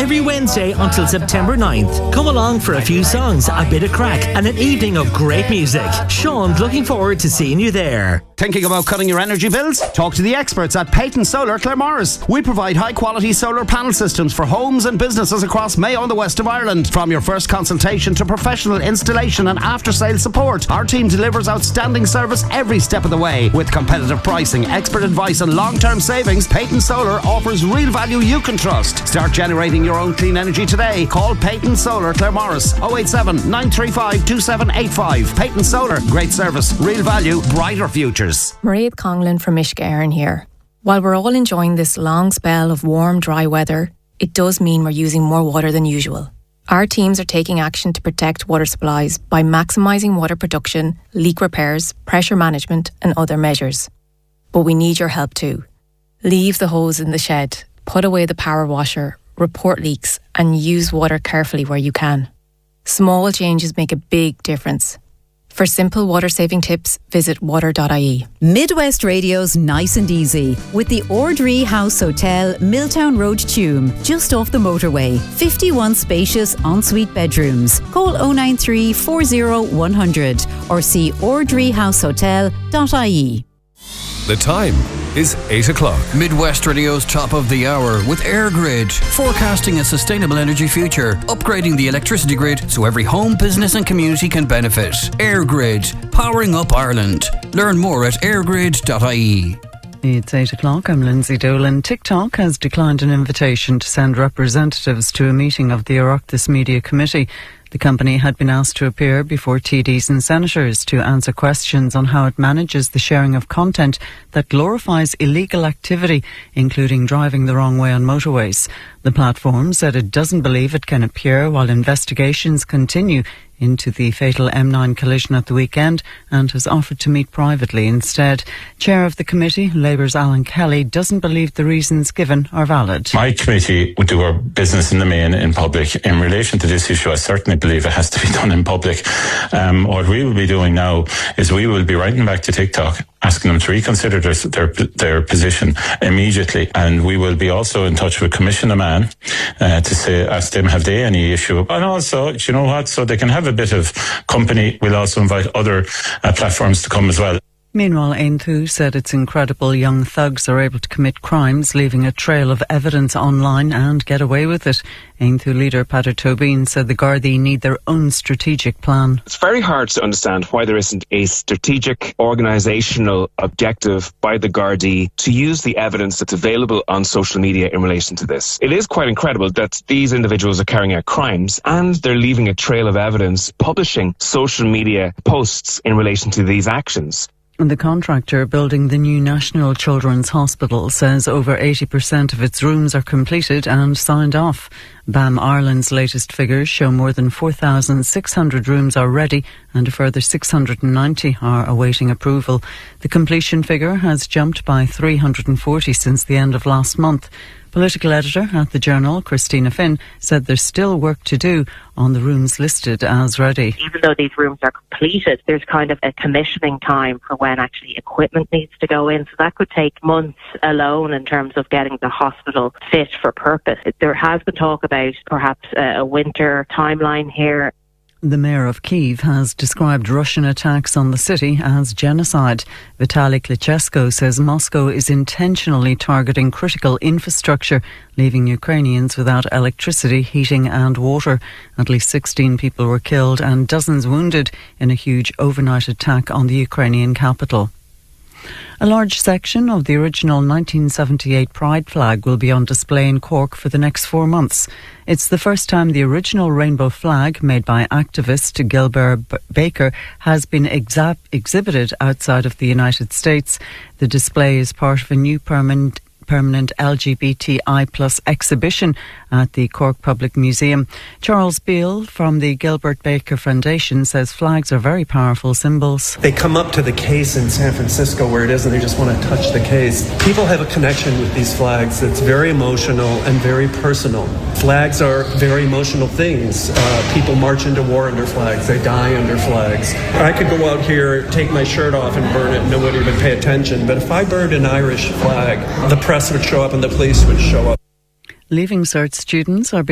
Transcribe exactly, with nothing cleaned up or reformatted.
every Wednesday until September ninth. Come along for a few songs, a bit of crack and an evening of great music. Sean's looking forward to seeing you there. Thinking about cutting your energy bills? Talk to the experts at Peyton Solar Claremorris. We provide high quality solar panel systems for homes and businesses across Mayo and the west of Ireland. From your first consultation to professional installation and after sale support, our team delivers outstanding service every step of the way. With competitive pricing, expert advice and long term savings, Peyton Solar offers real value you can trust. Start generating your own clean energy today. Call Peyton Solar Claremorris oh eight seven, nine three five, two seven eight five. Peyton Solar, great service, real value, brighter futures. Mairead Conlon from Uisce Éireann here. While we're all enjoying this long spell of warm, dry weather, it does mean we're using more water than usual. Our teams are taking action to protect water supplies by maximising water production, leak repairs, pressure management and other measures. But we need your help too. Leave the hose in the shed, put away the power washer, report leaks and use water carefully where you can. Small changes make a big difference. For simple water-saving tips, visit water dot I E. Midwest Radio's Nice and Easy with the Ordree House Hotel, Milltown Road, Tuam, just off the motorway. fifty-one spacious ensuite bedrooms. Call oh nine three, four oh, one hundred or see ordree house hotel dot I E. The time is eight o'clock. Midwest Radio's top of the hour with EirGrid, forecasting a sustainable energy future, upgrading the electricity grid so every home, business and community can benefit. EirGrid, powering up Ireland. Learn more at air grid dot I E. It's eight o'clock. I'm Lindsay Dolan. TikTok has declined an invitation to send representatives to a meeting of the Oireachtas Media Committee. The company had been asked to appear before T Ds and senators to answer questions on how it manages the sharing of content that glorifies illegal activity, including driving the wrong way on motorways. The platform said it doesn't believe it can appear while investigations continue into the fatal M nine collision at the weekend and has offered to meet privately instead. Chair of the committee, Labour's Alan Kelly, doesn't believe the reasons given are valid. My committee would do our business in the main in public. In relation to this issue, I certainly believe it has to be done in public. Um, what we will be doing now is we will be writing back to TikTok, asking them to reconsider their, their, their position immediately. And we will be also in touch with Commissioner Mann uh, to say, ask them, have they any issue? And also, you know what, so they can have a bit of company. We'll also invite other uh, platforms to come as well. Meanwhile, Aontú said it's incredible young thugs are able to commit crimes, leaving a trail of evidence online and get away with it. Aontú leader Peadar Tóibín said the Gardaí need their own strategic plan. It's very hard to understand why there isn't a strategic organisational objective by the Gardaí to use the evidence that's available on social media in relation to this. It is quite incredible that these individuals are carrying out crimes and they're leaving a trail of evidence, publishing social media posts in relation to these actions. The contractor building the new National Children's Hospital says over eighty percent of its rooms are completed and signed off. B A M Ireland's latest figures show more than four thousand six hundred rooms are ready and a further six hundred ninety are awaiting approval. The completion figure has jumped by three hundred forty since the end of last month. Political editor at the Journal, Christina Finn, said there's still work to do on the rooms listed as ready. Even though these rooms are completed, there's kind of a commissioning time for when actually equipment needs to go in. So that could take months alone in terms of getting the hospital fit for purpose. There has been talk about perhaps a winter timeline here. The mayor of Kyiv has described Russian attacks on the city as genocide. Vitaly Klitschko says Moscow is intentionally targeting critical infrastructure, leaving Ukrainians without electricity, heating and water. At least sixteen people were killed and dozens wounded in a huge overnight attack on the Ukrainian capital. A large section of the original nineteen seventy-eight Pride flag will be on display in Cork for the next four months. It's the first time the original rainbow flag, made by activist Gilbert Baker, has been exa- exhibited outside of the United States. The display is part of a new permanent permanent L G B T I plus exhibition at the Cork Public Museum. Charles Beale from the Gilbert Baker Foundation says flags are very powerful symbols. They come up to the case in San Francisco where it is and they just want to touch the case. People have a connection with these flags that's very emotional and very personal. Flags are very emotional things. Uh, people march into war under flags. They die under flags. I could go out here, take my shirt off and burn it and nobody would pay attention. But if I burned an Irish flag, the press would show up and the police would show up. Leaving Cert students are